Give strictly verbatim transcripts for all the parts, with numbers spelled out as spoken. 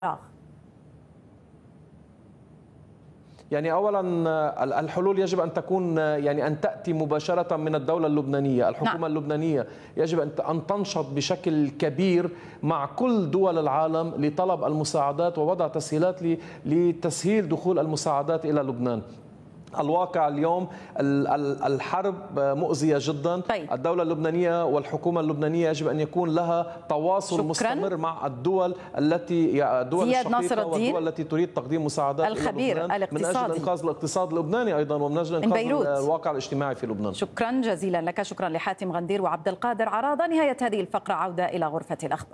يعني أولا الحلول يجب أن تكون يعني أن تأتي مباشرة من الدولة اللبنانية. الحكومة نعم. اللبنانية يجب أن تنشط بشكل كبير مع كل دول العالم لطلب المساعدات ووضع تسهيلات لتسهيل دخول المساعدات إلى لبنان. الواقع اليوم الحرب مؤذية جدا. طيب. الدولة اللبنانية والحكومة اللبنانية يجب أن يكون لها تواصل شكراً. مستمر مع الدول التي الدول الشقيقة والدول التي تريد تقديم مساعدات الخبير إلى لبنان الاقتصادي من أجل إنقاذ الاقتصاد اللبناني أيضا ومن أجل إنقاذ الواقع الاجتماعي في لبنان. شكرا جزيلا لك. شكرا لحاتم غندير وعبد القادر عراضة. نهاية هذه الفقرة عودة إلى غرفة الأخبار.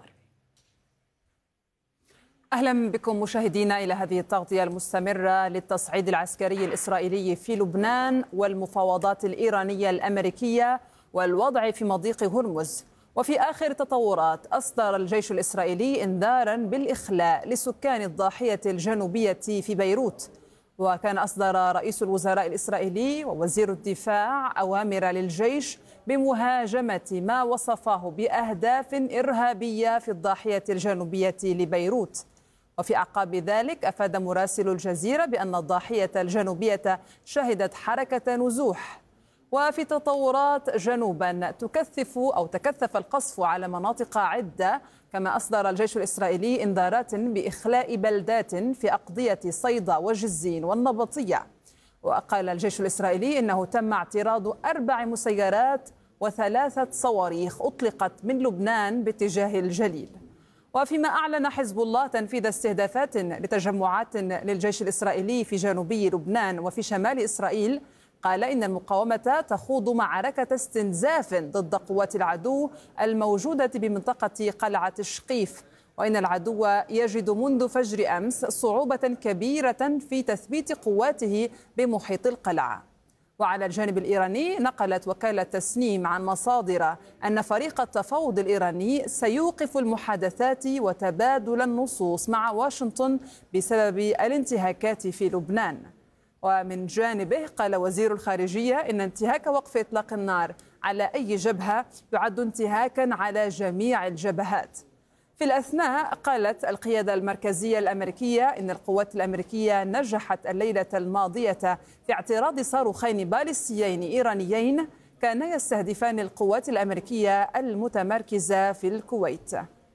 أهلا بكم مشاهدينا إلى هذه التغطية المستمرة للتصعيد العسكري الإسرائيلي في لبنان والمفاوضات الإيرانية الأمريكية والوضع في مضيق هرمز. وفي آخر تطورات أصدر الجيش الإسرائيلي إنذارا بالإخلاء لسكان الضاحية الجنوبية في بيروت. وكان أصدر رئيس الوزراء الإسرائيلي ووزير الدفاع أوامر للجيش بمهاجمة ما وصفاه بأهداف إرهابية في الضاحية الجنوبية لبيروت. وفي أعقاب ذلك أفاد مراسل الجزيرة بأن الضاحية الجنوبية شهدت حركة نزوح. وفي تطورات جنوبا تكثف أو تكثف القصف على مناطق عدة، كما أصدر الجيش الإسرائيلي إنذارات بإخلاء بلدات في أقضية صيدا وجزين والنبطية. وقال الجيش الإسرائيلي إنه تم اعتراض أربع مسيرات وثلاثة صواريخ أطلقت من لبنان باتجاه الجليل. وفيما أعلن حزب الله تنفيذ استهدافات لتجمعات للجيش الإسرائيلي في جنوبي لبنان وفي شمال إسرائيل، قال إن المقاومة تخوض معركة استنزاف ضد قوات العدو الموجودة بمنطقة قلعة شقيف، وإن العدو يجد منذ فجر أمس صعوبة كبيرة في تثبيت قواته بمحيط القلعة. وعلى الجانب الإيراني نقلت وكالة تسنيم عن مصادر أن فريق التفاوض الإيراني سيوقف المحادثات وتبادل النصوص مع واشنطن بسبب الانتهاكات في لبنان. ومن جانبه قال وزير الخارجية إن انتهاك وقف إطلاق النار على أي جبهة يعد انتهاكا على جميع الجبهات. في الأثناء قالت القيادة المركزية الأمريكية إن القوات الأمريكية نجحت الليلة الماضية في اعتراض صاروخين باليستيين إيرانيين كانا يستهدفان القوات الأمريكية المتمركزة في الكويت.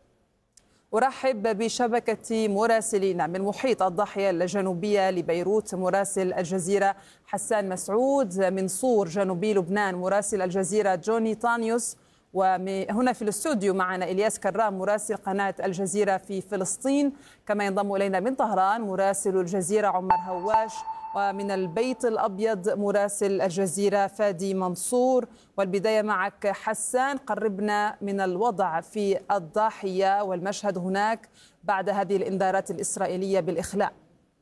أرحب بشبكة مراسلين من محيط الضاحية الجنوبية لبيروت مراسل الجزيرة حسان مسعود، من صور جنوبي لبنان مراسل الجزيرة جوني تانيوس، وهنا في الاستوديو معنا إلياس كرام مراسل قناة الجزيرة في فلسطين، كما ينضم إلينا من طهران مراسل الجزيرة عمر هواش، ومن البيت الأبيض مراسل الجزيرة فادي منصور. والبداية معك حسان، قربنا من الوضع في الضاحية والمشهد هناك بعد هذه الإنذارات الإسرائيلية بالإخلاء.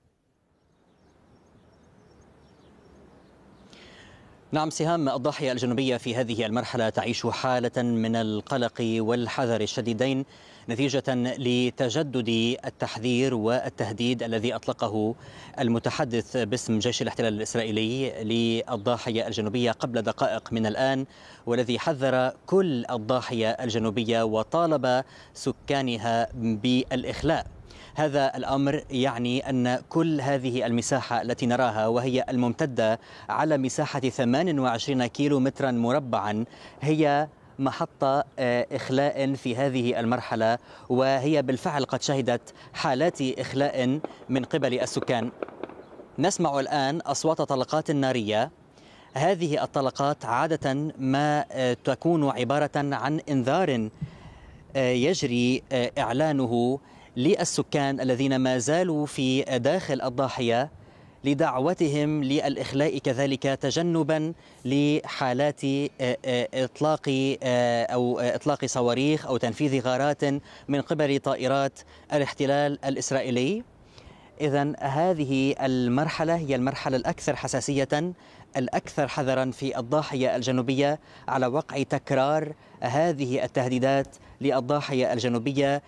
نعم سهام، الضاحية الجنوبية في هذه المرحلة تعيش حالة من القلق والحذر الشديدين نتيجة لتجدد التحذير والتهديد الذي أطلقه المتحدث باسم جيش الاحتلال الإسرائيلي للضاحية الجنوبية قبل دقائق من الآن، والذي حذر كل الضاحية الجنوبية وطالب سكانها بالإخلاء. هذا الأمر يعني أن كل هذه المساحة التي نراها وهي الممتدة على مساحة ثمانية وعشرين كيلو مترا مربعا هي محطة إخلاء في هذه المرحلة، وهي بالفعل قد شهدت حالات إخلاء من قبل السكان. نسمع الآن أصوات طلقات نارية. هذه الطلقات عادة ما تكون عبارة عن إنذار يجري إعلانه للسكان الذين ما زالوا في داخل الضاحية لدعوتهم للإخلاء، كذلك تجنبا لحالات إطلاق أو إطلاق صواريخ أو تنفيذ غارات من قبل طائرات الاحتلال الإسرائيلي. إذن هذه المرحلة هي المرحلة الأكثر حساسية، الأكثر حذرا في الضاحية الجنوبية على وقع تكرار هذه التهديدات للضاحية الجنوبية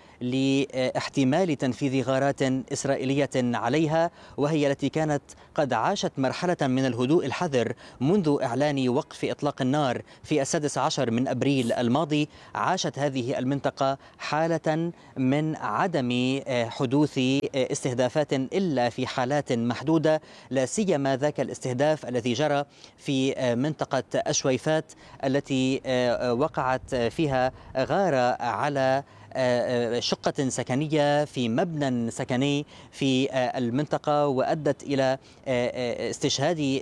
لاحتمال تنفيذ غارات إسرائيلية عليها، وهي التي كانت قد عاشت مرحلة من الهدوء الحذر منذ إعلان وقف إطلاق النار في السادس عشر من أبريل الماضي. عاشت هذه المنطقة حالة من عدم حدوث استهدافات إلا في حالات محدودة، لا سيما ذاك الاستهداف الذي جرى في منطقة أشويفات التي وقعت فيها غارة على شقة سكنية في مبنى سكني في المنطقة، وأدت إلى استشهاد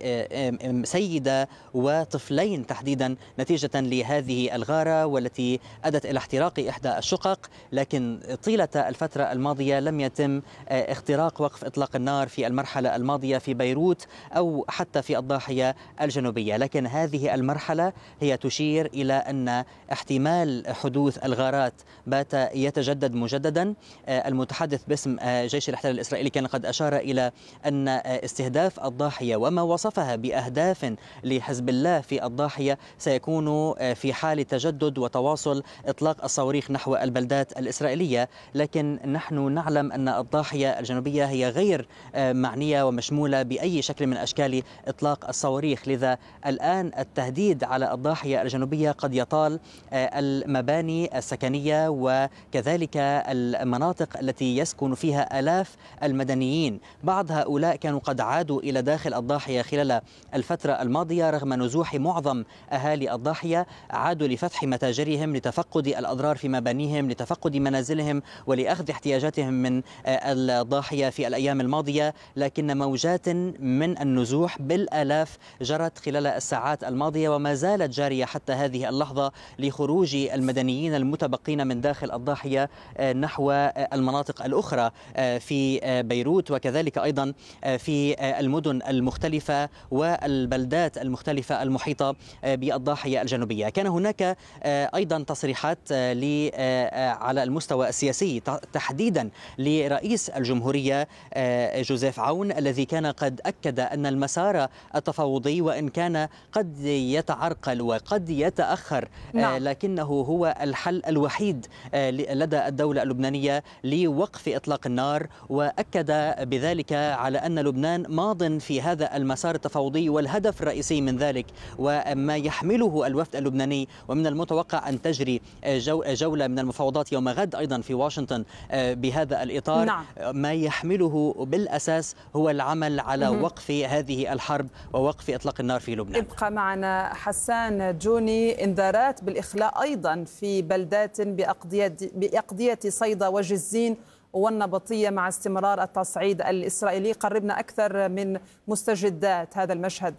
سيدة وطفلين تحديدا نتيجة لهذه الغارة، والتي أدت إلى احتراق إحدى الشقق. لكن طيلة الفترة الماضية لم يتم اختراق وقف إطلاق النار في المرحلة الماضية في بيروت أو حتى في الضاحية الجنوبية. لكن هذه المرحلة هي تشير إلى أن احتمال حدوث الغارات بات يتجدد مجددا. المتحدث باسم جيش الاحتلال الإسرائيلي كان قد أشار إلى أن استهداف الضاحية وما وصفها بأهداف لحزب الله في الضاحية سيكون في حال تجدد وتواصل إطلاق الصواريخ نحو البلدات الإسرائيلية. لكن نحن نعلم أن الضاحية الجنوبية هي غير معنية ومشمولة بأي شكل من أشكال إطلاق الصواريخ، لذا الآن التهديد على الضاحية الجنوبية قد يطال المباني السكنية وكذلك المناطق التي يسكن فيها آلاف المدنيين. بعض هؤلاء كانوا قد عادوا إلى داخل الضاحية خلال الفترة الماضية رغم نزوح معظم أهالي الضاحية، عادوا لفتح متاجرهم لتفقد الأضرار في مبانيهم، لتفقد منازلهم ولأخذ احتياجاتهم من الضاحية في الأيام الماضية. لكن موجات من النزوح بالآلاف جرت خلال الساعات الماضية وما زالت جارية حتى هذه اللحظة لخروج المدنيين المتبقين من داخل الضاحية نحو المناطق الأخرى في بيروت وكذلك أيضا في المدن المختلفة والبلدات المختلفة المحيطة بالضاحية الجنوبية. كان هناك أيضا تصريحات على المستوى السياسي تحديدا لرئيس الجمهورية جوزيف عون، الذي كان قد أكد أن المسار التفاوضي وإن كان قد يتعرقل وقد يتأخر نعم. لكنه هو الحل الوحيد لدى الدولة اللبنانية لوقف إطلاق النار، وأكد بذلك على أن لبنان ماض في هذا المسار التفاوضي والهدف الرئيسي من ذلك وما يحمله الوفد اللبناني. ومن المتوقع أن تجري جولة من المفاوضات يوم غد أيضا في واشنطن بهذا الإطار نعم. ما يحمله بالأساس هو العمل على مم. وقف هذه الحرب ووقف إطلاق النار في لبنان. ابقى معنا حسان جوني. انذارات بالإخلاء أيضا في بلدات بأقضية, بأقضية صيدا وجزين والنبطية مع استمرار التصعيد الإسرائيلي. قربنا أكثر من مستجدات هذا المشهد.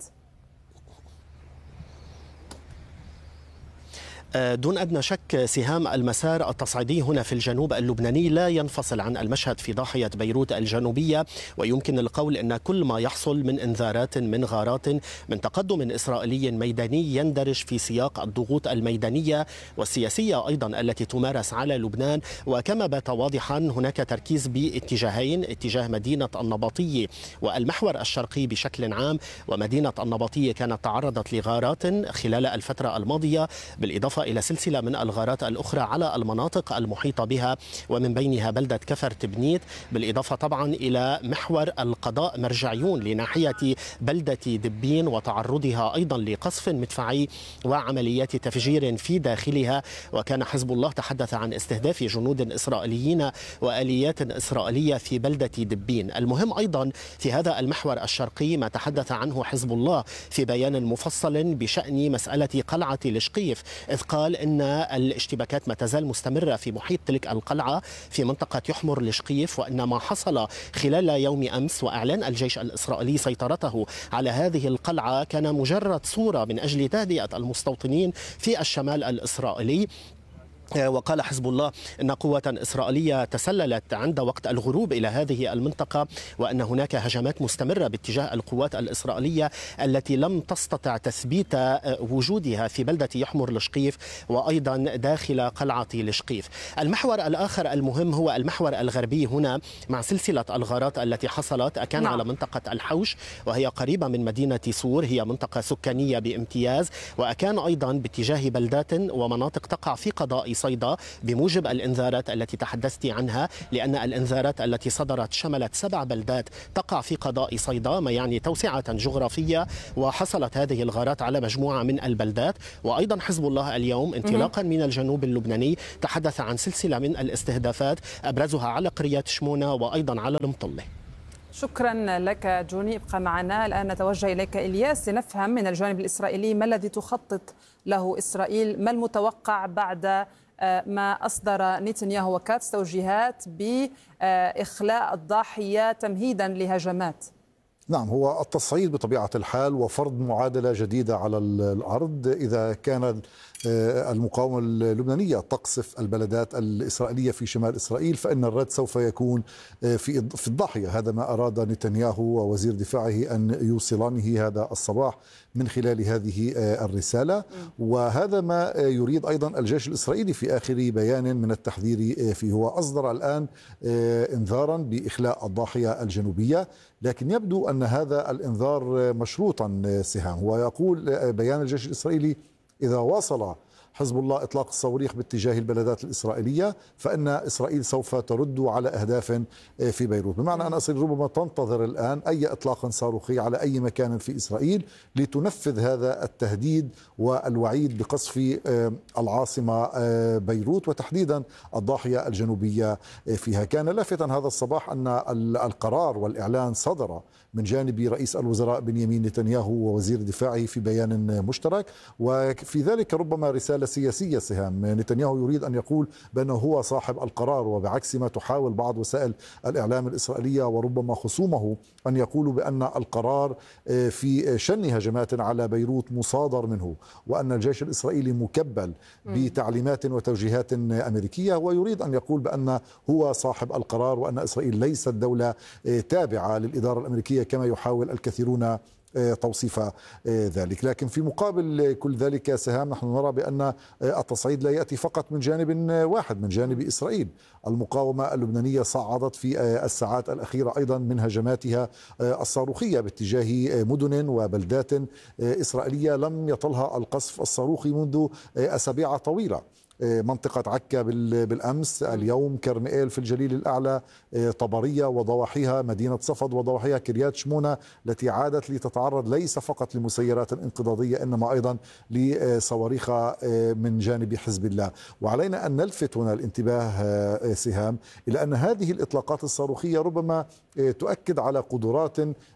دون أدنى شك سهام المسار التصعيدي هنا في الجنوب اللبناني لا ينفصل عن المشهد في ضاحية بيروت الجنوبية، ويمكن القول أن كل ما يحصل من إنذارات من غارات من تقدم إسرائيلي ميداني يندرج في سياق الضغوط الميدانية والسياسية أيضا التي تمارس على لبنان. وكما بات واضحا هناك تركيز باتجاهين، اتجاه مدينة النبطية والمحور الشرقي بشكل عام. ومدينة النبطية كانت تعرضت لغارات خلال الفترة الماضية، بالإضافة إلى سلسلة من الغارات الأخرى على المناطق المحيطة بها ومن بينها بلدة كفر تبنيت، بالإضافة طبعا إلى محور القضاء مرجعيون لناحية بلدة دبين وتعرضها أيضا لقصف مدفعي وعمليات تفجير في داخلها. وكان حزب الله تحدث عن استهداف جنود إسرائيليين وآليات إسرائيلية في بلدة دبين. المهم أيضا في هذا المحور الشرقي ما تحدث عنه حزب الله في بيان مفصل بشأن مسألة قلعة الشقيف، إذ قال إن الاشتباكات ما تزال مستمرة في محيط تلك القلعة في منطقة يحمر الشقيف، وإن ما حصل خلال يوم أمس وإعلان الجيش الإسرائيلي سيطرته على هذه القلعة كان مجرد صورة من أجل تهدئة المستوطنين في الشمال الإسرائيلي. وقال حزب الله أن قوة إسرائيلية تسللت عند وقت الغروب إلى هذه المنطقة، وأن هناك هجمات مستمرة باتجاه القوات الإسرائيلية التي لم تستطع تثبيت وجودها في بلدة يحمر لشقيف وأيضا داخل قلعة لشقيف. المحور الآخر المهم هو المحور الغربي هنا مع سلسلة الغارات التي حصلت، أكان على منطقة الحوش وهي قريبة من مدينة سور، هي منطقة سكانية بامتياز، وأكان أيضا باتجاه بلدات ومناطق تقع في قضاء صيدا بموجب الإنذارات التي تحدثت عنها، لأن الإنذارات التي صدرت شملت سبع بلدات تقع في قضاء صيدا، ما يعني توسعة جغرافية، وحصلت هذه الغارات على مجموعة من البلدات. وأيضا حزب الله اليوم انطلاقا من الجنوب اللبناني تحدث عن سلسلة من الاستهدافات أبرزها على قرية شمونة وأيضا على المطلة. شكرا لك جوني، ابقى معنا. الآن نتوجه إليك إلياس لنفهم من الجانب الإسرائيلي ما الذي تخطط له إسرائيل، ما المتوقع بعد ما أصدر نتنياهو وكاتس توجيهات بإخلاء الضاحية تمهيدا لهجمات. نعم، هو التصعيد بطبيعة الحال وفرض معادلة جديدة على الأرض. إذا كان المقاومة اللبنانية تقصف البلدات الإسرائيلية في شمال إسرائيل، فإن الرد سوف يكون في في الضاحية. هذا ما أراد نتنياهو ووزير دفاعه أن يوصلانه هذا الصباح من خلال هذه الرسالة، وهذا ما يريد أيضا الجيش الإسرائيلي في آخر بيان من التحذير فيه. هو أصدر الآن إنذارا بإخلاء الضاحية الجنوبية، لكن يبدو أن هذا الإنذار مشروطا سهام. هو يقول بيان الجيش الإسرائيلي: إذا واصل حزب الله إطلاق الصواريخ باتجاه البلدات الإسرائيلية فإن إسرائيل سوف ترد على أهداف في بيروت. بمعنى أن إسرائيل ربما تنتظر الآن أي إطلاق صاروخي على أي مكان في إسرائيل لتنفذ هذا التهديد والوعيد بقصف العاصمة بيروت وتحديدا الضاحية الجنوبية فيها. كان لافتا هذا الصباح أن القرار والإعلان صدر من جانب رئيس الوزراء بنيامين نتنياهو ووزير دفاعه في بيان مشترك، وفي ذلك ربما رسالة سياسية سهام. نتنياهو يريد أن يقول بأنه هو صاحب القرار، وبعكس ما تحاول بعض وسائل الإعلام الإسرائيلية وربما خصومه أن يقولوا بأن القرار في شن هجمات على بيروت مصادر منه، وأن الجيش الإسرائيلي مكبل بتعليمات وتوجيهات أمريكية، ويريد أن يقول بأن هو صاحب القرار وأن إسرائيل ليست دولة تابعة للإدارة الأمريكية كما يحاول الكثيرون توصيف ذلك. لكن في مقابل كل ذلك سهام، نحن نرى بأن التصعيد لا يأتي فقط من جانب واحد، من جانب إسرائيل. المقاومة اللبنانية صعدت في الساعات الأخيرة أيضا من هجماتها الصاروخية باتجاه مدن وبلدات إسرائيلية لم يطلها القصف الصاروخي منذ أسابيع طويلة. منطقة عكا بالأمس، اليوم كرمئيل في الجليل الأعلى، طبرية وضواحيها، مدينة صفد وضواحيها، كريات شمونة التي عادت لتتعرض ليس فقط لمسيرات انقضاضية إنما أيضا لصواريخ من جانب حزب الله. وعلينا أن نلفت هنا الانتباه سهام إلى أن هذه الإطلاقات الصاروخية ربما تؤكد على قدرات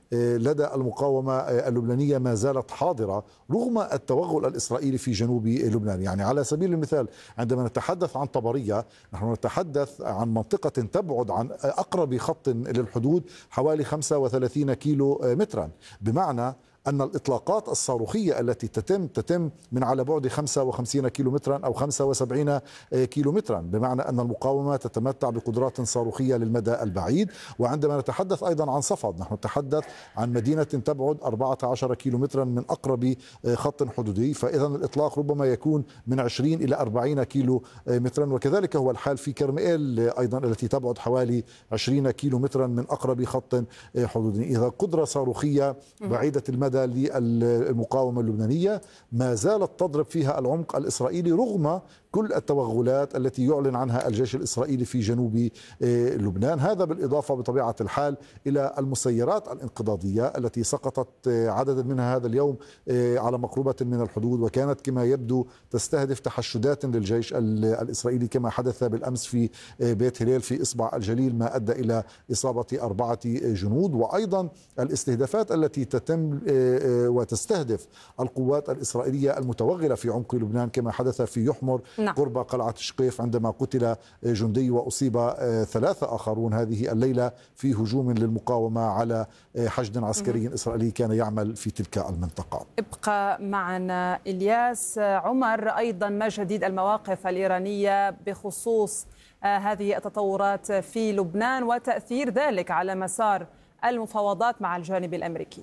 لدى المقاومة اللبنانية ما زالت حاضرة رغم التوغل الإسرائيلي في جنوب لبنان. يعني على سبيل المثال عندما نتحدث عن طبرية نحن نتحدث عن منطقة تبعد عن أقرب خط للحدود حوالي خمسة وثلاثين كيلو مترا، بمعنى أن الإطلاقات الصاروخية التي تتم تتم من على بعد خمسة وخمسين كيلو مترا أو خمسة وسبعين كيلو مترا، بمعنى أن المقاومة تتمتع بقدرات صاروخية للمدى البعيد. وعندما نتحدث أيضا عن صفد نحن نتحدث عن مدينة تبعد أربعة عشر كيلو مترا من أقرب خط حدودي، فإذا الإطلاق ربما يكون من عشرين إلى أربعين كيلو مترا. وكذلك هو الحال في كرمئيل أيضا التي تبعد حوالي عشرين كيلو مترا من أقرب خط حدودي. إذا قدرة صاروخية بعيدة المدى للمقاومة اللبنانية ما زالت تضرب فيها العمق الإسرائيلي رغم كل التوغلات التي يعلن عنها الجيش الإسرائيلي في جنوب لبنان. هذا بالإضافة بطبيعة الحال إلى المسيرات الانقضاضية التي سقطت عددا منها هذا اليوم على مقربة من الحدود، وكانت كما يبدو تستهدف تحشدات للجيش الإسرائيلي كما حدث بالأمس في بيت هليل في إصبع الجليل ما أدى إلى إصابة أربعة جنود. وأيضا الاستهدافات التي تتم وتستهدف القوات الإسرائيلية المتوغلة في عمق لبنان كما حدث في يحمر نعم. قرب قلعة شقيف عندما قتل جندي وأصيب ثلاثة آخرون هذه الليلة في هجوم للمقاومة على حشد عسكري إسرائيلي كان يعمل في تلك المنطقة. ابقى معنا إلياس. عمر، أيضا ما جديد المواقف الإيرانية بخصوص هذه التطورات في لبنان وتأثير ذلك على مسار المفاوضات مع الجانب الأمريكي؟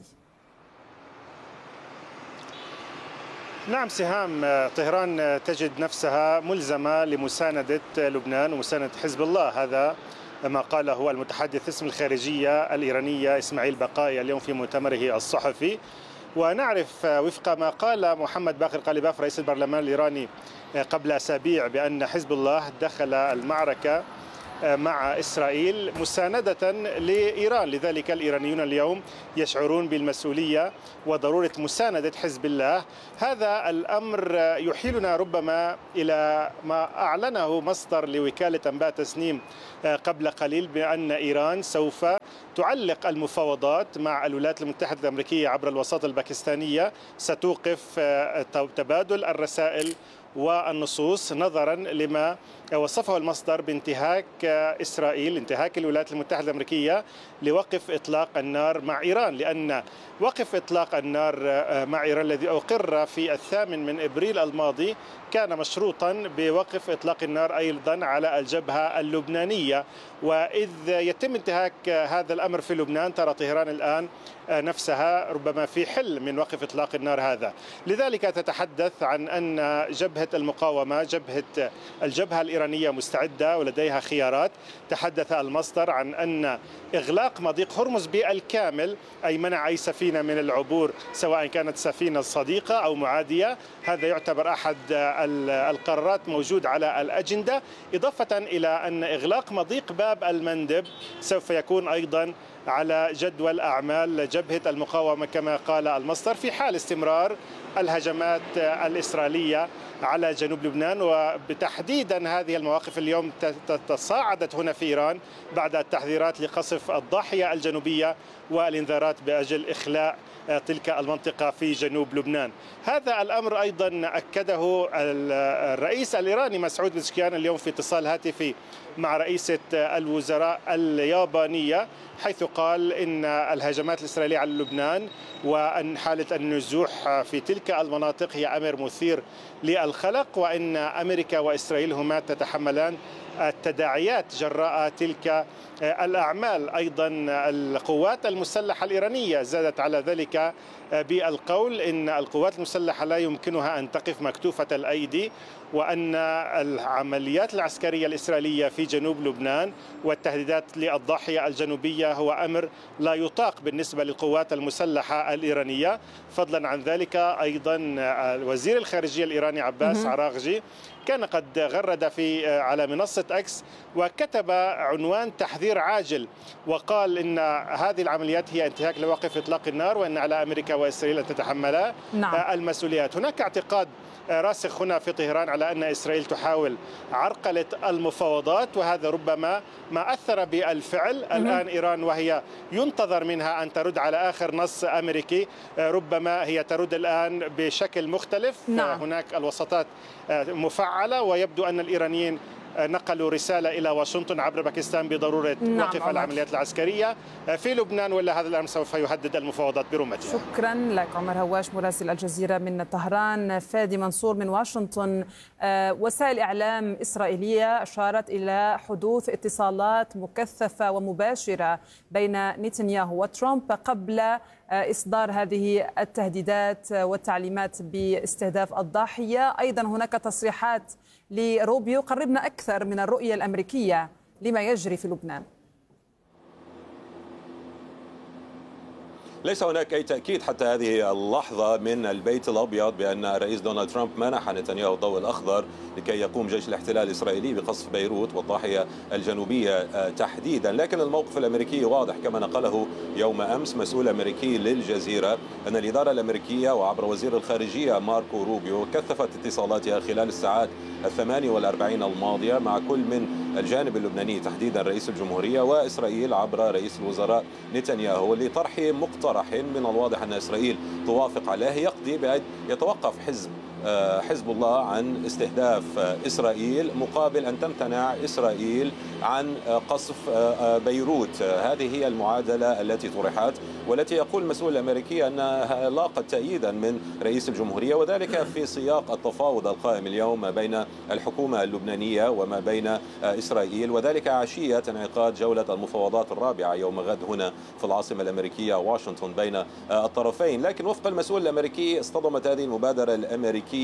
نعم سهام، طهران تجد نفسها ملزمة لمساندة لبنان ومساندة حزب الله. هذا ما قاله المتحدث اسم الخارجية الإيرانية إسماعيل بقايا اليوم في مؤتمره الصحفي. ونعرف وفق ما قال محمد باقر قالباف رئيس البرلمان الإيراني قبل أسابيع بأن حزب الله دخل المعركة مع إسرائيل مساندة لإيران، لذلك الإيرانيون اليوم يشعرون بالمسؤولية وضرورة مساندة حزب الله. هذا الأمر يحيلنا ربما إلى ما أعلنه مصدر لوكالة أنباء تسنيم قبل قليل بأن إيران سوف تعلق المفاوضات مع الولايات المتحدة الأمريكية عبر الوساطة الباكستانية، ستوقف تبادل الرسائل والنصوص نظرا لما وصفه المصدر بانتهاك إسرائيل، انتهاك الولايات المتحدة الأمريكية لوقف إطلاق النار مع إيران، لأن وقف إطلاق النار مع إيران الذي أقر في الثامن من إبريل الماضي كان مشروطا بوقف إطلاق النار أيضا على الجبهة اللبنانية. وإذ يتم انتهاك هذا الأمر في لبنان ترى طهران الآن نفسها ربما في حل من وقف إطلاق النار هذا. لذلك تتحدث عن أن جبهة المقاومة جبهة الجبهة الإيرانية مستعدة ولديها خيارات. تحدث المصدر عن أن إغلاق مضيق هرمز بالكامل، أي منع أي سفينة من العبور سواء كانت سفينة صديقة أو معادية، هذا يعتبر أحد القرارات موجود على الأجندة، إضافة إلى أن إغلاق مضيق باب المندب سوف يكون أيضا على جدول أعمال جبهة المقاومة كما قال المصدر في حال استمرار الهجمات الإسرائيلية على جنوب لبنان. وبتحديدا هذه المواقف اليوم تصاعدت هنا في إيران بعد التحذيرات لقصف الضاحية الجنوبية والإنذارات بأجل إخلاء تلك المنطقة في جنوب لبنان. هذا الأمر أيضا أكده الرئيس الإيراني مسعود بزشكيان اليوم في اتصال هاتفي مع رئيسة الوزراء اليابانية، حيث قال إن الهجمات الإسرائيلية على لبنان وأن حالة النزوح في تلك المناطق هي أمر مثير للقلق، وأن أمريكا وإسرائيل هما تتحملان التداعيات جراء تلك الأعمال. أيضا القوات المسلحة الإيرانية زادت على ذلك بالقول إن القوات المسلحة لا يمكنها أن تقف مكتوفة الأيدي، وأن العمليات العسكرية الإسرائيلية في جنوب لبنان والتهديدات للضاحية الجنوبية هو أمر لا يطاق بالنسبة للقوات المسلحة الإيرانية. فضلا عن ذلك أيضا وزير الخارجية الإيراني عباس عراغجي كان قد غرد في على منصة أكس وكتب عنوان تحذير عاجل، وقال إن هذه العمليات هي انتهاك لوقف إطلاق النار وأن على أمريكا وإسرائيل أن تتحملا نعم. المسؤوليات. هناك اعتقاد راسخ هنا في طهران على أن إسرائيل تحاول عرقلة المفاوضات، وهذا ربما ما أثر بالفعل. الآن إيران وهي ينتظر منها أن ترد على آخر نص أمريكي، ربما هي ترد الآن بشكل مختلف نعم. هناك الوساطات مفعلة، ويبدو أن الإيرانيين نقلوا رسالة إلى واشنطن عبر باكستان بضرورة نعم وقف العمليات العسكرية في لبنان، ولا هذا الأمر سوف يهدد المفاوضات برمتها. شكرا لك عمر هواش مراسل الجزيرة من طهران. فادي منصور من واشنطن. وسائل إعلام إسرائيلية أشارت إلى حدوث اتصالات مكثفة ومباشرة بين نتنياهو وترامب قبل إصدار هذه التهديدات والتعليمات باستهداف الضاحية. أيضا هناك تصريحات لروبيو. قربنا أكثر من الرؤية الأمريكية لما يجري في لبنان. ليس هناك أي تأكيد حتى هذه اللحظة من البيت الأبيض بأن الرئيس دونالد ترامب منح نتنياهو الضوء الأخضر لكي يقوم جيش الاحتلال الإسرائيلي بقصف بيروت والضاحية الجنوبية تحديدا. لكن الموقف الأمريكي واضح كما نقله يوم أمس مسؤول أمريكي للجزيرة أن الإدارة الأمريكية وعبر وزير الخارجية ماركو روبيو كثفت اتصالاتها خلال الساعات الثمانية والأربعين الماضية مع كل من الجانب اللبناني تحديدا رئيس الجمهورية وإسرائيل عبر رئيس الوزراء نتنياهو لطرح مقترح مقترح من الواضح أن إسرائيل توافق عليه يقضي بأن يتوقف حزب حزب الله عن استهداف إسرائيل مقابل أن تمتنع إسرائيل عن قصف بيروت. هذه هي المعادلة التي طرحت والتي يقول المسؤول الأمريكي أنها لاقت تأييدا من رئيس الجمهورية، وذلك في سياق التفاوض القائم اليوم ما بين الحكومة اللبنانية وما بين إسرائيل، وذلك عشية انعقاد جولة المفاوضات الرابعة يوم غد هنا في العاصمة الأمريكية واشنطن بين الطرفين. لكن وفق المسؤول الأمريكي اصطدمت هذه المبادرة الأمريكية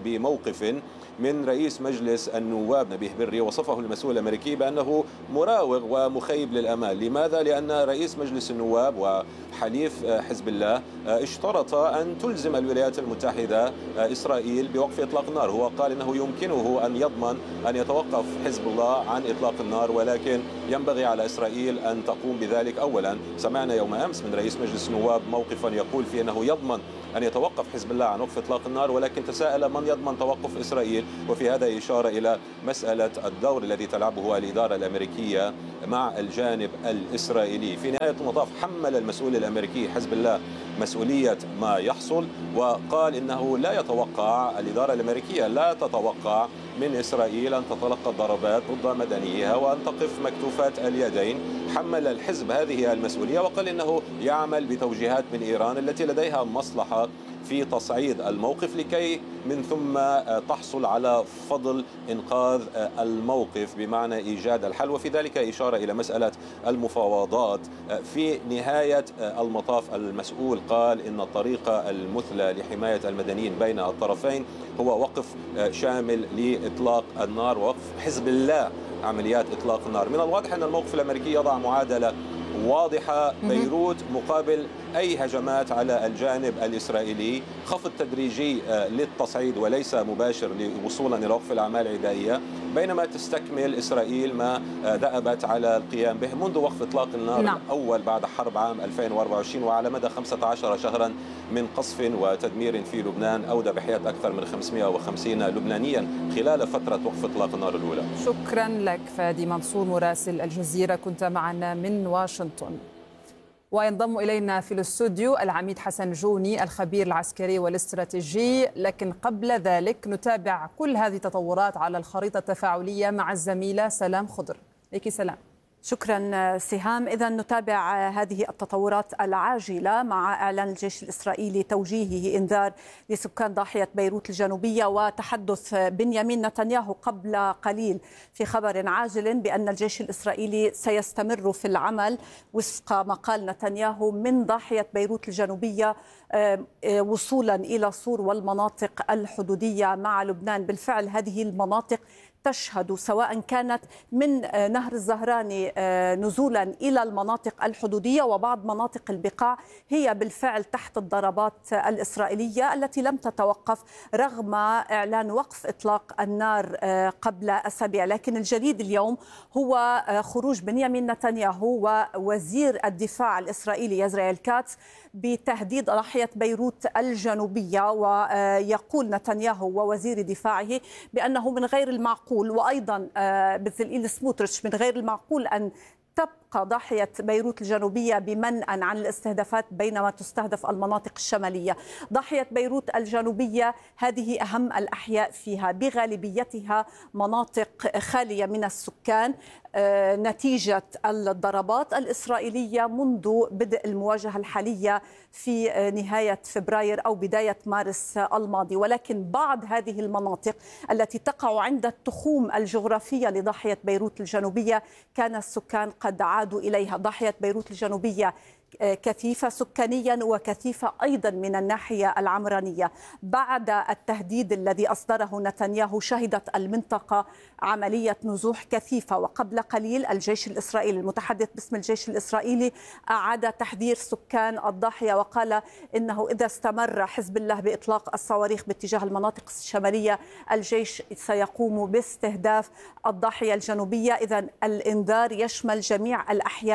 بموقف من رئيس مجلس النواب نبيه بري، وصفه المسؤول الأمريكي بأنه مراوغ ومخيب للأمال. لماذا؟ لأن رئيس مجلس النواب وحليف حزب الله اشترط أن تلزم الولايات المتحدة إسرائيل بوقف إطلاق النار. هو قال أنه يمكنه أن يضمن أن يتوقف حزب الله عن إطلاق النار، ولكن ينبغي على إسرائيل أن تقوم بذلك أولا. سمعنا يوم أمس من رئيس مجلس النواب موقفا يقول فيه أنه يضمن أن يتوقف حزب الله عن وقف إطلاق النار، ولكن تساءل من يضمن توقف إسرائيل، وفي هذا إشارة إلى مسألة الدور الذي تلعبه الإدارة الأمريكية مع الجانب الإسرائيلي. في نهاية المطاف حمل المسؤول الأمريكي حزب الله مسؤولية ما يحصل، وقال إنه لا يتوقع الإدارة الأمريكية لا تتوقع من إسرائيل أن تتلقى ضربات ضد مدنيها وأن تقف مكتوفات اليدين. حمل الحزب هذه المسؤولية وقال إنه يعمل بتوجيهات من إيران التي لديها مصلحة في تصعيد الموقف لكي من ثم تحصل على فضل إنقاذ الموقف بمعنى إيجاد الحل، وفي ذلك إشارة إلى مسألة المفاوضات. في نهاية المطاف المسؤول قال إن الطريقة المثلى لحماية المدنيين بين الطرفين هو وقف شامل لإطلاق النار ووقف حزب الله عمليات إطلاق النار. من الواضح أن الموقف الأمريكي يضع معادلة واضحة، بيروت مقابل أي هجمات على الجانب الإسرائيلي، خفض تدريجي للتصعيد وليس مباشر وصولا إلى وقف الأعمال العدائية، بينما تستكمل إسرائيل ما دأبت على القيام به منذ وقف إطلاق النار نعم. الأول بعد حرب عام ألفين وأربعة وعشرين، وعلى مدى خمسة عشر شهرا من قصف وتدمير في لبنان أودى بحياة أكثر من خمسمئة وخمسين لبنانيا خلال فترة وقف إطلاق النار الأولى. شكرا لك فادي منصور مراسل الجزيرة، كنت معنا من واشنطن. وينضم إلينا في الاستوديو العميد حسن جوني الخبير العسكري والاستراتيجي، لكن قبل ذلك نتابع كل هذه التطورات على الخريطة التفاعلية مع الزميلة سلام خضر. لك سلام. شكرا سهام. إذا نتابع هذه التطورات العاجلة مع إعلان الجيش الإسرائيلي توجيهه إنذار لسكان ضاحية بيروت الجنوبية، وتحدث بنيامين نتنياهو قبل قليل في خبر عاجل بأن الجيش الإسرائيلي سيستمر في العمل وفق ما قال نتنياهو من ضاحية بيروت الجنوبية وصولا إلى صور والمناطق الحدودية مع لبنان. بالفعل هذه المناطق تشهد سواء كانت من نهر الزهراني نزولا إلى المناطق الحدودية وبعض مناطق البقاع هي بالفعل تحت الضربات الإسرائيلية التي لم تتوقف رغم إعلان وقف إطلاق النار قبل أسابيع. لكن الجديد اليوم هو خروج بنيامين نتنياهو ووزير الدفاع الإسرائيلي إسرائيل كاتس بتهديد ضاحية بيروت الجنوبية، ويقول نتنياهو ووزير دفاعه بأنه من غير المعقول، وأيضا بزلئيل سموتريتش من غير المعقول أن تبقى ضاحية بيروت الجنوبية بمنأى عن الاستهدافات بينما تستهدف المناطق الشمالية. ضاحية بيروت الجنوبية هذه أهم الأحياء فيها، بغالبيتها مناطق خالية من السكان نتيجة الضربات الإسرائيلية منذ بدء المواجهة الحالية في نهاية فبراير أو بداية مارس الماضي. ولكن بعض هذه المناطق التي تقع عند التخوم الجغرافية لضاحية بيروت الجنوبية كان السكان قد عادوا إليها. ضاحية بيروت الجنوبية كثيفة سكانيا وكثيفة أيضا من الناحية العمرانية. بعد التهديد الذي أصدره نتنياهو شهدت المنطقة عملية نزوح كثيفة، وقبل قليل الجيش الإسرائيلي المتحدث باسم الجيش الإسرائيلي أعاد تحذير سكان الضاحية وقال إنه إذا استمر حزب الله بإطلاق الصواريخ باتجاه المناطق الشمالية الجيش سيقوم باستهداف الضاحية الجنوبية. إذن الإنذار يشمل جميع الأحياء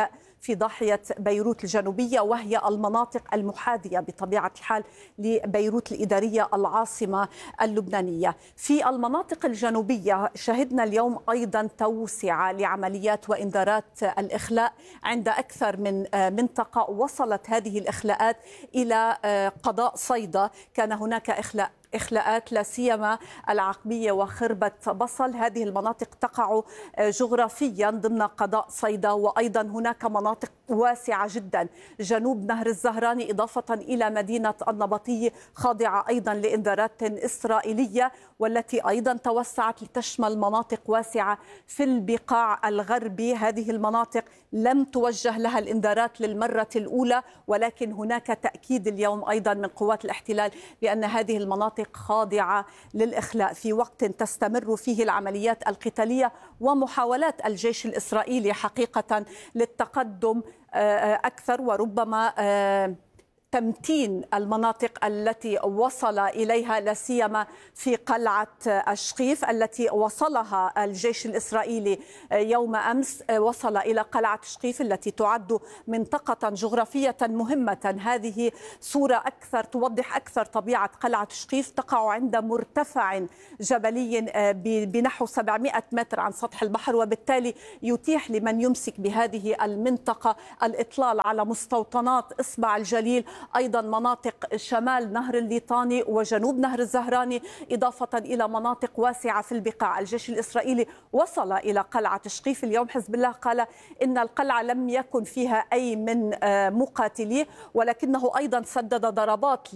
في ضاحية بيروت الجنوبية، وهي المناطق المحاذية بطبيعة الحال لبيروت الإدارية العاصمة اللبنانية. في المناطق الجنوبية شهدنا اليوم أيضا توسعة لعمليات وإنذارات الإخلاء عند أكثر من منطقة. وصلت هذه الإخلاءات إلى قضاء صيدا، كان هناك إخلاء إخلاءات لا سيما العقبية وخربة بصل. هذه المناطق تقع جغرافيا ضمن قضاء صيدا، وأيضا هناك مناطق واسعة جدا جنوب نهر الزهراني إضافة إلى مدينة النبطية خاضعة أيضا لإنذارات إسرائيلية، والتي أيضا توسعت لتشمل مناطق واسعة في البقاع الغربي. هذه المناطق لم توجه لها الإنذارات للمرة الأولى، ولكن هناك تأكيد اليوم أيضا من قوات الاحتلال بأن هذه المناطق خاضعة للإخلاء في وقت تستمر فيه العمليات القتالية ومحاولات الجيش الإسرائيلي حقيقة للتقدم أكثر، وربما تمتين المناطق التي وصل إليها، لا سيما في قلعة الشقيف التي وصلها الجيش الإسرائيلي يوم أمس. وصل إلى قلعة الشقيف التي تعد منطقة جغرافية مهمة. هذه صورة أكثر توضح أكثر طبيعة قلعة الشقيف، تقع عند مرتفع جبلي بنحو سبعمائة متر عن سطح البحر، وبالتالي يتيح لمن يمسك بهذه المنطقة الإطلال على مستوطنات إصبع الجليل، أيضا مناطق شمال نهر الليطاني وجنوب نهر الزهراني، إضافة إلى مناطق واسعة في البقاع. الجيش الإسرائيلي وصل إلى قلعة الشقيف اليوم. حزب الله قال إن القلعة لم يكن فيها أي من مقاتليه، ولكنه أيضا سدد ضربات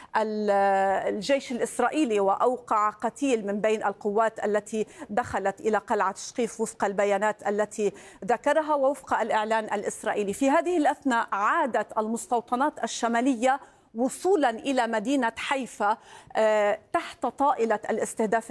للجيش الإسرائيلي وأوقع قتيل من بين القوات التي دخلت إلى قلعة الشقيف وفق البيانات التي ذكرها ووفق الإعلان الإسرائيلي. في هذه الأثناء عادت المستوطنات الشمالية وصولا إلى مدينة حيفا تحت طائلة الاستهداف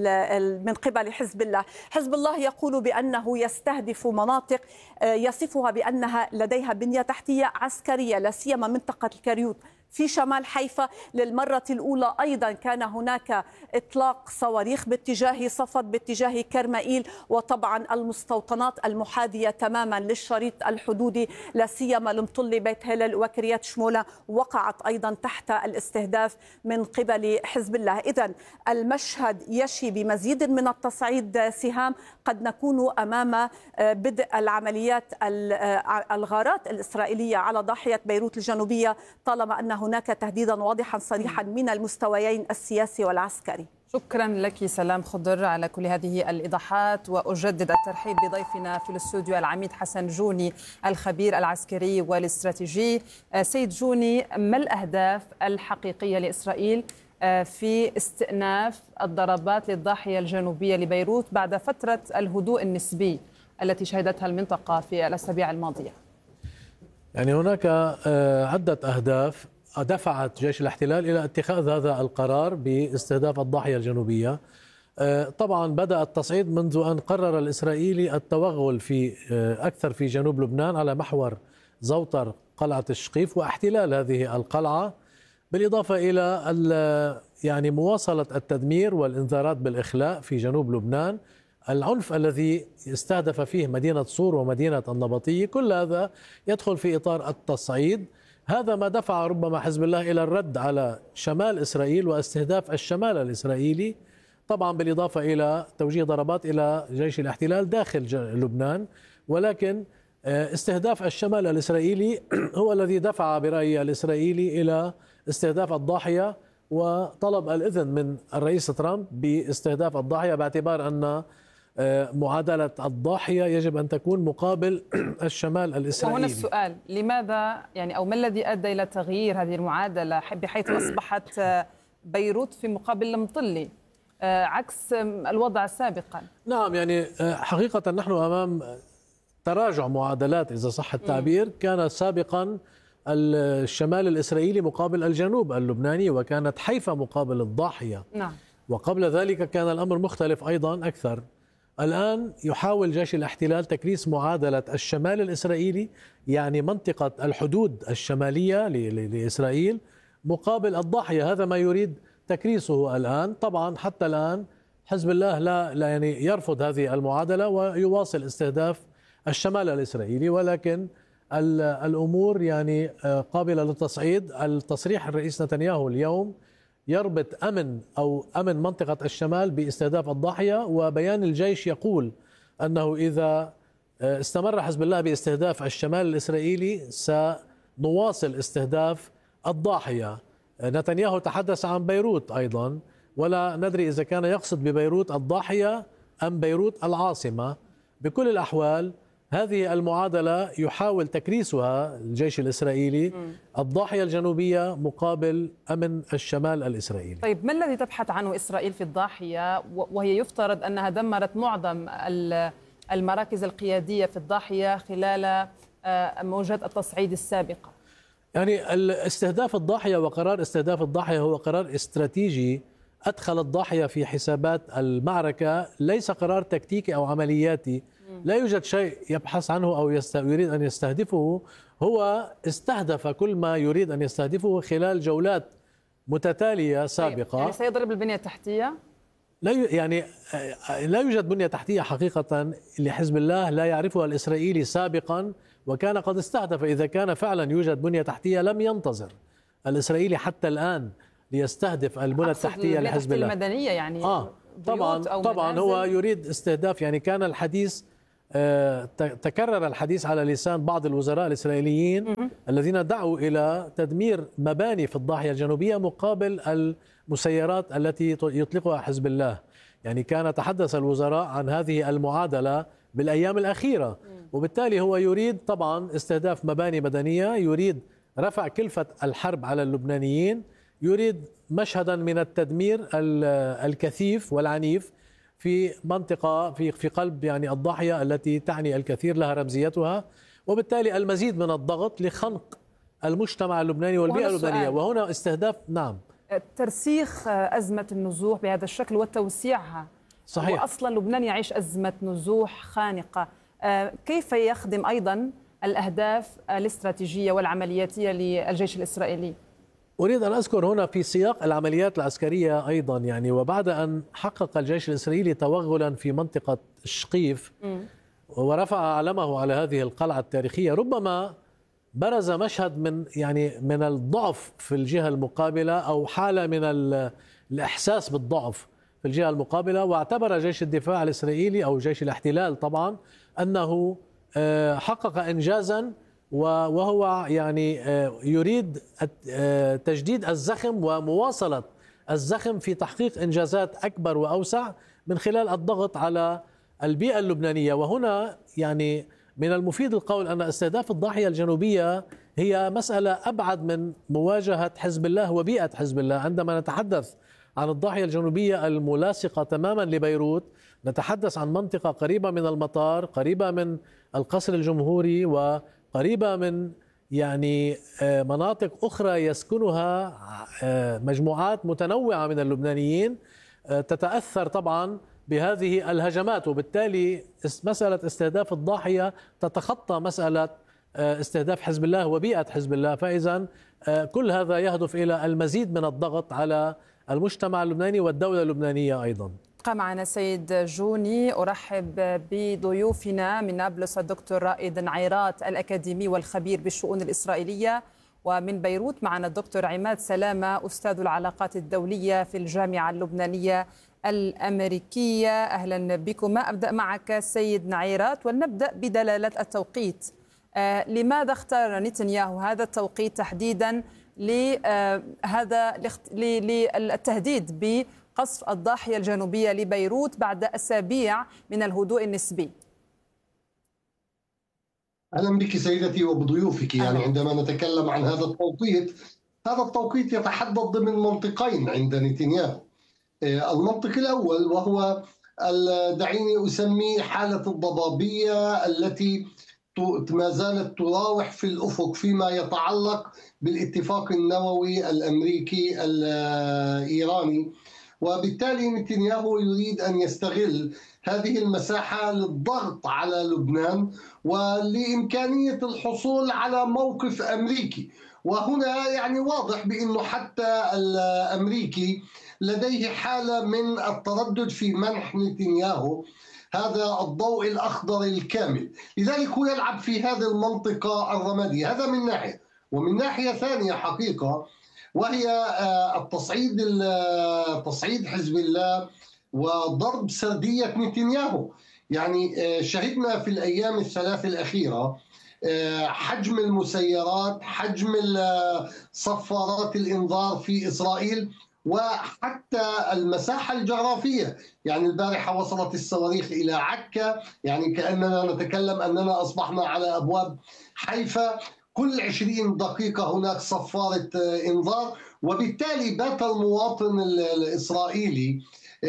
من قبل حزب الله. حزب الله يقول بأنه يستهدف مناطق يصفها بأنها لديها بنية تحتية عسكرية، لا سيما منطقة الكريوت في شمال حيفا. للمرة الأولى أيضا كان هناك إطلاق صواريخ باتجاه صفد باتجاه كرمائيل، وطبعا المستوطنات المحاذية تماما للشريط الحدودي لا سيما المطلي بيت هلل وكريات شمولة وقعت أيضا تحت الاستهداف من قبل حزب الله. إذن المشهد يشي بمزيد من التصعيد. سهام، قد نكون أمام بدء العمليات الغارات الإسرائيلية على ضاحية بيروت الجنوبية، طالما أن هناك تهديدا واضحا صريحا من المستويين السياسي والعسكري. شكرا لك سلام خضر على كل هذه الإيضاحات، وأجدد الترحيب بضيفنا في الاستوديو العميد حسن جوني الخبير العسكري والاستراتيجي. سيد جوني، ما الأهداف الحقيقية لإسرائيل في استئناف الضربات للضاحية الجنوبية لبيروت بعد فترة الهدوء النسبي التي شهدتها المنطقة في الأسابيع الماضية؟ يعني هناك عدة أهداف دفعت جيش الاحتلال إلى اتخاذ هذا القرار باستهداف الضاحية الجنوبية. طبعا بدأ التصعيد منذ أن قرر الإسرائيلي التوغل في أكثر في جنوب لبنان على محور زوطر قلعة الشقيف واحتلال هذه القلعة، بالإضافة إلى يعني مواصلة التدمير والإنذارات بالإخلاء في جنوب لبنان. العنف الذي استهدف فيه مدينة صور ومدينة النبطية، كل هذا يدخل في إطار التصعيد. هذا ما دفع ربما حزب الله إلى الرد على شمال إسرائيل واستهداف الشمال الإسرائيلي، طبعا بالإضافة إلى توجيه ضربات إلى جيش الاحتلال داخل لبنان. ولكن استهداف الشمال الإسرائيلي هو الذي دفع برأي الإسرائيلي إلى استهداف الضاحية وطلب الإذن من الرئيس ترامب باستهداف الضاحية، باعتبار أن معادلة الضاحية يجب أن تكون مقابل الشمال الإسرائيلي. وهنا السؤال، لماذا يعني أو ما الذي أدى إلى تغيير هذه المعادلة بحيث أصبحت بيروت في مقابل المطلي عكس الوضع سابقا؟ نعم، يعني حقيقة نحن أمام تراجع معادلات إذا صح التعبير. كان سابقا الشمال الإسرائيلي مقابل الجنوب اللبناني، وكانت حيفا مقابل الضاحية. نعم. وقبل ذلك كان الأمر مختلف أيضا أكثر. الآن يحاول جيش الاحتلال تكريس معادلة الشمال الإسرائيلي، يعني منطقة الحدود الشمالية لإسرائيل، مقابل الضاحية. هذا ما يريد تكريسه الآن. طبعا حتى الآن حزب الله لا, لا يعني يرفض هذه المعادلة ويواصل استهداف الشمال الإسرائيلي، ولكن الأمور يعني قابلة للتصعيد. التصريح الرئيس نتنياهو اليوم يربط أمن أو أمن منطقة الشمال باستهداف الضاحية، وبيان الجيش يقول أنه إذا استمر حزب الله باستهداف الشمال الإسرائيلي سنواصل استهداف الضاحية. نتنياهو تحدث عن بيروت أيضا، ولا ندري إذا كان يقصد ببيروت الضاحية أم بيروت العاصمة. بكل الأحوال هذه المعادلة يحاول تكريسها الجيش الإسرائيلي، الضاحية الجنوبية مقابل أمن الشمال الإسرائيلي. طيب ما الذي تبحث عنه إسرائيل في الضاحية وهي يفترض أنها دمرت معظم المراكز القيادية في الضاحية خلال موجات التصعيد السابقة؟ يعني الاستهداف الضاحية وقرار استهداف الضاحية هو قرار استراتيجي أدخل الضاحية في حسابات المعركة، ليس قرار تكتيكي أو عملياتي. لا يوجد شيء يبحث عنه أو يريد أن يستهدفه، هو استهدف كل ما يريد أن يستهدفه خلال جولات متتالية سابقة. يعني سيضرب البنية التحتية؟ لا يعني لا يوجد بنية تحتية حقيقة لحزب الله لا يعرفها الإسرائيلي سابقا، وكان قد استهدف. إذا كان فعلا يوجد بنية تحتية لم ينتظر الإسرائيلي حتى الآن ليستهدف البنى التحتية لحزب الله المدنية يعني آه طبعا أو طبعا منازل. هو يريد استهداف. يعني كان الحديث آه تكرر الحديث على لسان بعض الوزراء الإسرائيليين الذين دعوا إلى تدمير مباني في الضاحية الجنوبية مقابل المسيرات التي يطلقها حزب الله. يعني كان تحدث الوزراء عن هذه المعادلة بالأيام الأخيرة، وبالتالي هو يريد طبعا استهداف مباني مدنية، يريد رفع كلفة الحرب على اللبنانيين، يريد مشهدا من التدمير الكثيف والعنيف في منطقة في في قلب يعني الضاحية التي تعني الكثير، لها رمزيتها، وبالتالي المزيد من الضغط لخنق المجتمع اللبناني والبيئة اللبنانية. وهنا استهداف نعم ترسيخ أزمة النزوح بهذا الشكل وتوسيعها. صحيح. وأصلا لبنان يعيش أزمة نزوح خانقة. كيف يخدم أيضا الأهداف الاستراتيجية والعملياتية للجيش الإسرائيلي؟ أريد أن أذكر هنا في سياق العمليات العسكرية أيضا، يعني وبعد أن حقق الجيش الإسرائيلي توغلا في منطقة الشقيف ورفع علمه على هذه القلعة التاريخية، ربما برز مشهد من يعني من الضعف في الجهة المقابلة أو حالة من الإحساس بالضعف في الجهة المقابلة، واعتبر جيش الدفاع الإسرائيلي أو جيش الاحتلال طبعا أنه حقق إنجازا، وهو يعني يريد تجديد الزخم ومواصلة الزخم في تحقيق إنجازات أكبر وأوسع من خلال الضغط على البيئة اللبنانية. وهنا يعني من المفيد القول أن استهداف الضاحية الجنوبية هي مسألة أبعد من مواجهة حزب الله وبيئة حزب الله. عندما نتحدث عن الضاحية الجنوبية الملاصقة تماما لبيروت، نتحدث عن منطقة قريبة من المطار، قريبة من القصر الجمهوري، وقريبة من يعني مناطق أخرى يسكنها مجموعات متنوعة من اللبنانيين تتأثر طبعا بهذه الهجمات. وبالتالي مسألة استهداف الضاحية تتخطى مسألة استهداف حزب الله وبيئة حزب الله. فإذا كل هذا يهدف إلى المزيد من الضغط على المجتمع اللبناني والدولة اللبنانية أيضا. معنا سيد جوني. أرحب بضيوفنا من نابلس الدكتور رائد نعيرات الأكاديمي والخبير بالشؤون الإسرائيلية، ومن بيروت معنا الدكتور عماد سلامة أستاذ العلاقات الدولية في الجامعة اللبنانية الأمريكية. أهلا بكما. أبدأ معك سيد نعيرات ونبدأ بدلالة التوقيت. آه لماذا اختار نتنياهو هذا التوقيت تحديدا لهذا للتهديد بقصف الضاحية الجنوبية لبيروت بعد أسابيع من الهدوء النسبي؟ أهلا بك سيدتي وبضيوفك. يعني عندما نتكلم عن هذا التوقيت، هذا التوقيت يتحدد ضمن منطقين عند نتنياهو. المنطق الأول وهو دعيني أسميه حالة الضبابية التي ما زالت تراوح في الأفق فيما يتعلق بالاتفاق النووي الأمريكي الإيراني، وبالتالي نتنياهو يريد أن يستغل هذه المساحة للضغط على لبنان ولإمكانية الحصول على موقف أمريكي. وهنا يعني واضح بأنه حتى الأمريكي لديه حالة من التردد في منح نتنياهو هذا الضوء الأخضر الكامل. لذلك هو يلعب في هذه المنطقة الرمادية. هذا من ناحية، ومن ناحية ثانية حقيقة وهي التصعيد تصعيد حزب الله وضرب سردية نتنياهو. يعني شهدنا في الأيام الثلاث الأخيرة حجم المسيرات، حجم صفارات الإنذار في إسرائيل، وحتى المساحة الجغرافية. يعني البارحة وصلت الصواريخ إلى عكا، يعني كأننا نتكلم أننا أصبحنا على أبواب حيفا. كل عشرين دقيقة هناك صفارة إنذار، وبالتالي بات المواطن الإسرائيلي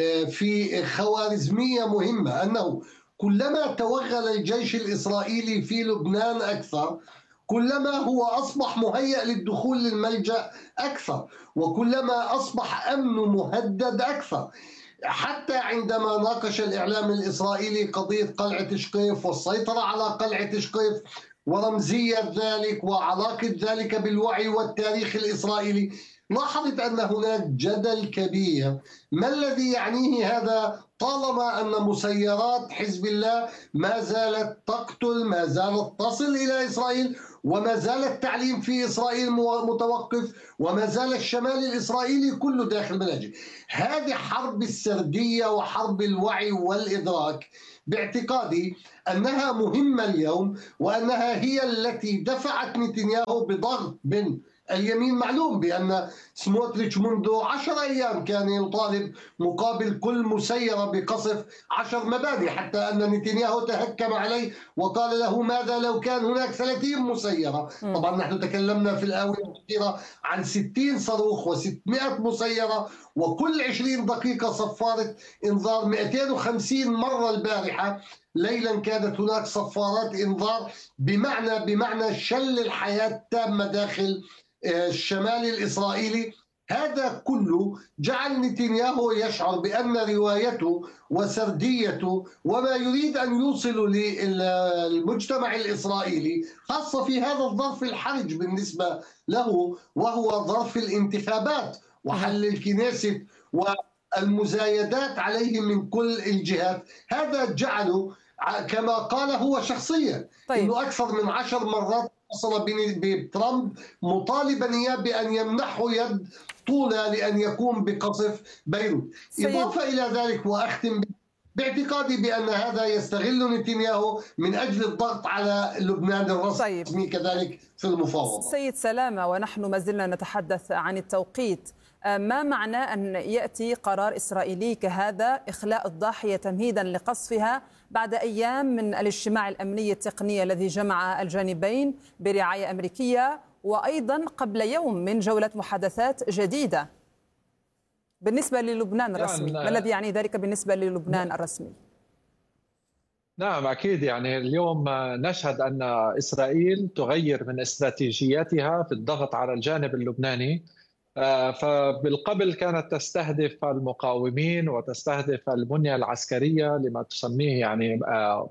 في خوارزمية مهمة، أنه كلما توغل الجيش الإسرائيلي في لبنان أكثر، كلما هو أصبح مهيأ للدخول للملجأ أكثر، وكلما أصبح أمنه مهدد أكثر. حتى عندما ناقش الإعلام الإسرائيلي قضية قلعة شقيف والسيطرة على قلعة شقيف ورمزية ذلك وعلاقة ذلك بالوعي والتاريخ الإسرائيلي، لاحظت أن هناك جدل كبير. ما الذي يعنيه هذا طالما أن مسيرات حزب الله ما زالت تقتل، ما زالت تصل إلى إسرائيل، وما زال التعليم في إسرائيل متوقف، وما زال الشمال الإسرائيلي كله داخل منهجه. هذه حرب السردية وحرب الوعي والإدراك باعتقادي أنها مهمة اليوم، وأنها هي التي دفعت نتنياهو بضغط من اليمين. معلوم بأن سموتريتش منذ عشر أيام كان يطالب مقابل كل مسيرة بقصف عشر مباني، حتى أن نتنياهو تهكم عليه وقال له ماذا لو كان هناك ثلاثين مسيرة. طبعا نحن تكلمنا في الآونة الأخيرة عن ستين صاروخ وستمائة مسيرة، وكل عشرين دقيقة صفارة إنذار. مئتين وخمسين مرة البارحة ليلا كانت هناك صفارات إنذار، بمعنى بمعنى شل الحياة تامة داخل الشمال الإسرائيلي. هذا كله جعل نتنياهو يشعر بأن روايته وسرديته وما يريد أن يوصل للمجتمع الإسرائيلي، خاصة في هذا الظرف الحرج بالنسبة له وهو ظرف الانتخابات وحل الكنيست والمزايدات عليه من كل الجهات، هذا جعله كما قال هو شخصيا طيب. إنه أكثر من عشر مرات اتصل بترامب مطالبا إياه بأن يمنحه يد طولة لأن يقوم بقصف بيروت. إضافة إلى ذلك، وأختم باعتقادي بأن هذا يستغل نتنياهو من أجل الضغط على لبنان الرسمي طيب. كذلك في المفاوضة. سيد سلامة، ونحن ما زلنا نتحدث عن التوقيت، ما معنى أن يأتي قرار إسرائيلي كهذا إخلاء الضاحية تمهيدا لقصفها بعد أيام من الاجتماع الأمني التقني الذي جمع الجانبين برعاية أمريكية، وأيضا قبل يوم من جولة محادثات جديدة بالنسبة للبنان الرسمي؟ ما الذي يعني ذلك بالنسبة للبنان الرسمي؟ نعم أكيد، يعني اليوم نشهد أن إسرائيل تغير من استراتيجياتها في الضغط على الجانب اللبناني. فبالقبل كانت تستهدف المقاومين وتستهدف البنية العسكرية لما تسميه يعني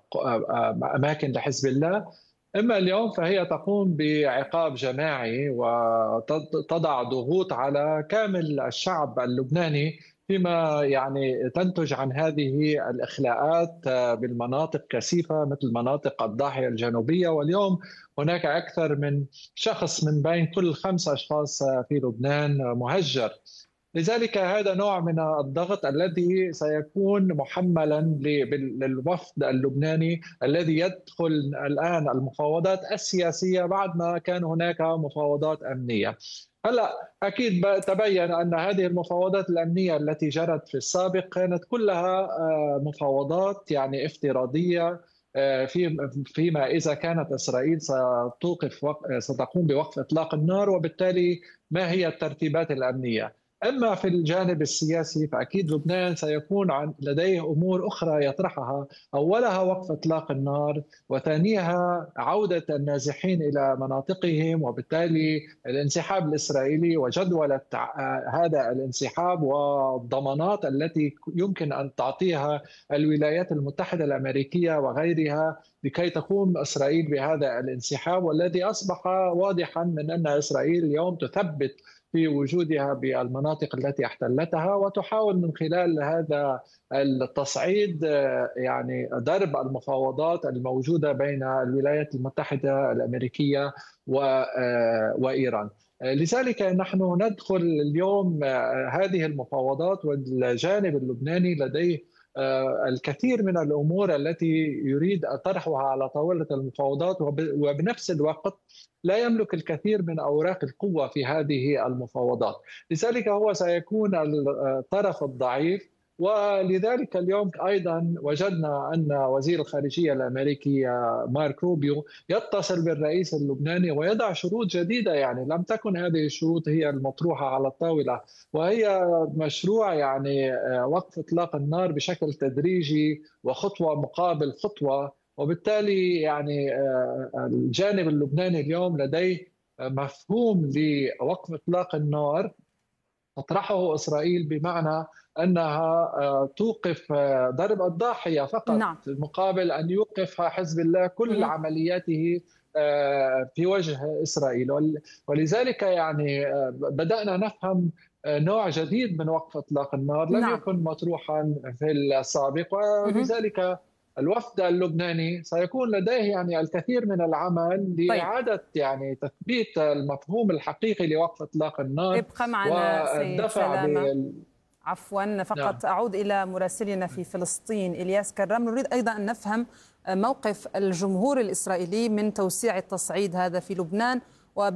أماكن لحزب الله. إما اليوم فهي تقوم بعقاب جماعي وتضع ضغوط على كامل الشعب اللبناني، فيما يعني تنتج عن هذه الإخلاءات بالمناطق كثيفة مثل مناطق الضاحية الجنوبية. واليوم هناك أكثر من شخص من بين كل خمس أشخاص في لبنان مهجر. لذلك هذا نوع من الضغط الذي سيكون محملا للوفد اللبناني الذي يدخل الآن المفاوضات السياسية بعد ما كان هناك مفاوضات أمنية. هلا اكيد تبين ان هذه المفاوضات الامنيه التي جرت في السابق كانت كلها مفاوضات يعني افتراضيه، في فيما اذا كانت اسرائيل ستوقف ستقوم بوقف اطلاق النار، وبالتالي ما هي الترتيبات الامنيه. اما في الجانب السياسي فاكيد لبنان سيكون لديه امور اخرى يطرحها، اولها وقف اطلاق النار، وثانيها عوده النازحين الى مناطقهم، وبالتالي الانسحاب الاسرائيلي وجدوله هذا الانسحاب والضمانات التي يمكن ان تعطيها الولايات المتحده الامريكيه وغيرها لكي تقوم اسرائيل بهذا الانسحاب، والذي اصبح واضحا من ان اسرائيل اليوم تثبت في وجودها بالمناطق التي احتلتها، وتحاول من خلال هذا التصعيد يعني ضرب المفاوضات الموجودة بين الولايات المتحدة الأمريكية وإيران. لذلك نحن ندخل اليوم هذه المفاوضات والجانب اللبناني لديه الكثير من الأمور التي يريد طرحها على طاولة المفاوضات، وبنفس الوقت لا يملك الكثير من أوراق القوة في هذه المفاوضات. لذلك هو سيكون الطرف الضعيف، ولذلك اليوم أيضا وجدنا أن وزير الخارجية الأمريكي مارك روبيو يتصل بالرئيس اللبناني ويضع شروط جديدة، يعني لم تكن هذه الشروط هي المطروحة على الطاولة، وهي مشروع يعني وقف إطلاق النار بشكل تدريجي وخطوة مقابل خطوة. وبالتالي يعني الجانب اللبناني اليوم لديه مفهوم لوقف إطلاق النار تطرحه إسرائيل، بمعنى أنها توقف ضرب الضاحية فقط، نعم، مقابل أن يوقف حزب الله كل نعم. عملياته في وجه إسرائيل. ولذلك يعني بدأنا نفهم نوع جديد من وقف إطلاق النار لم نعم. يكن مطروحا في السابق، ولذلك الوفد اللبناني سيكون لديه يعني الكثير من العمل لإعادة يعني تثبيت المفهوم الحقيقي لوقف إطلاق النار. ابقى معنا سيد سلامة. عفوا فقط نعم. أعود إلى مراسلنا في فلسطين إلياس كرام. نريد أيضا أن نفهم موقف الجمهور الإسرائيلي من توسيع التصعيد هذا في لبنان،